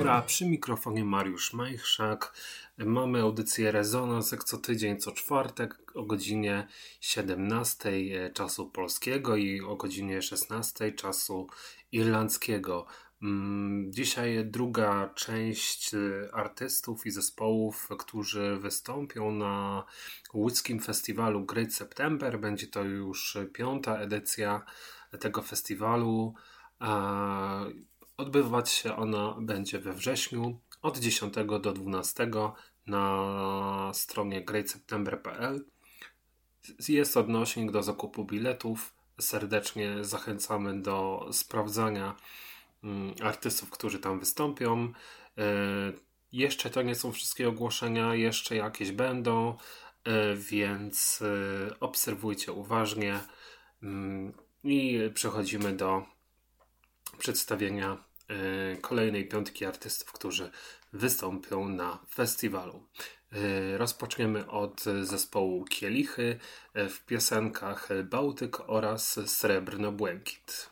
Hejka, przy mikrofonie Mariusz Majchrzak. Mamy audycję Rezonans jak co tydzień, co czwartek o godzinie 17 czasu polskiego i o godzinie 16 czasu irlandzkiego. Dzisiaj druga część artystów i zespołów, którzy wystąpią na łódzkim festiwalu Great September. Będzie to już 5. edycja tego festiwalu. Odbywać się ona będzie we wrześniu od 10 do 12 na stronie greatseptember.pl. Jest odnośnik do zakupu biletów. Serdecznie zachęcamy do sprawdzania artystów, którzy tam wystąpią. Jeszcze to nie są wszystkie ogłoszenia, jeszcze jakieś będą, więc obserwujcie uważnie i przechodzimy do przedstawienia kolejnej 5 artystów, którzy wystąpią na festiwalu. Rozpoczniemy od zespołu Kielichy w piosenkach Bałtyk oraz Srebrno-Błękit.